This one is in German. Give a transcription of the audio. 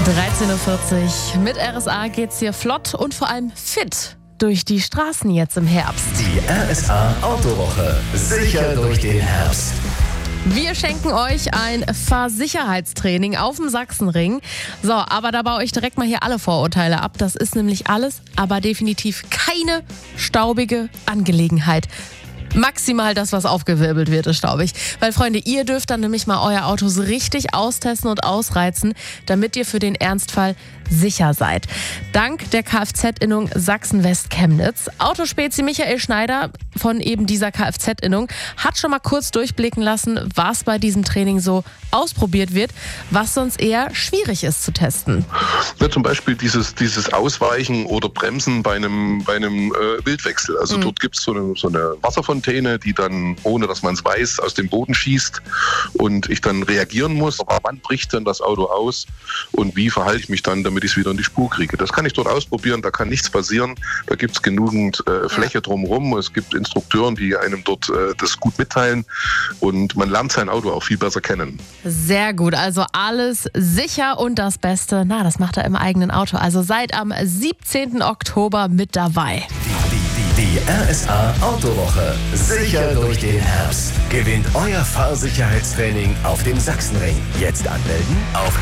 13.40 Uhr. Mit RSA geht's hier flott und vor allem fit durch die Straßen jetzt im Herbst. Die RSA Autowoche. Sicher durch den Herbst. Wir schenken euch ein Fahrsicherheitstraining auf dem Sachsenring. So, aber da baue ich direkt mal hier alle Vorurteile ab. Das ist nämlich alles, aber definitiv keine staubige Angelegenheit. Maximal das, was aufgewirbelt wird, ist staubig. Weil, Freunde, ihr dürft dann nämlich mal euer Auto so richtig austesten und ausreizen, damit ihr für den Ernstfall sicher seid. Dank der Kfz-Innung Sachsen-West-Chemnitz. Autospezi Michael Schneider von eben dieser Kfz-Innung hat schon mal kurz durchblicken lassen, was bei diesem Training so ausprobiert wird, was sonst eher schwierig ist zu testen. Ja, zum Beispiel dieses Ausweichen oder Bremsen bei einem Wildwechsel. Also dort gibt es so eine Wasserfontäne, die dann, ohne dass man es weiß, aus dem Boden schießt und ich dann reagieren muss. Aber wann bricht denn das Auto aus und wie verhalte ich mich dann, damit ich es wieder in die Spur kriege? Das kann ich dort ausprobieren, da kann nichts passieren. Da gibt es genügend Fläche drumherum. Es gibt Instrukteuren, die einem dort das gut mitteilen und man lernt sein Auto auch viel besser kennen. Sehr gut, also alles sicher und das Beste, das macht er im eigenen Auto. Also seid am 17. Oktober mit dabei. Die RSA Autowoche. Sicher durch den Herbst. Gewinnt euer Fahrsicherheitstraining auf dem Sachsenring. Jetzt anmelden auf